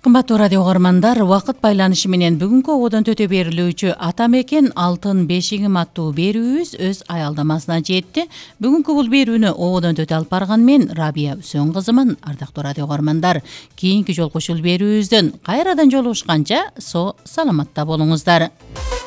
Кымбаттуу радио угармандар, убакыт байланышы менен бүгүнкү ободон төтө берилүүчү Ата мекен алтын бешигим аттуу берүүбүз өз аялдамасына жетти. Бүгүнкү бул берүүнү ободон төтө алып барган мен Рабия Үсөн кызымын. Ардактуу радио угармандар, кийинки жолку ушул берүүбүздөн кайрадан жолугушканча саламатта болуңуздар.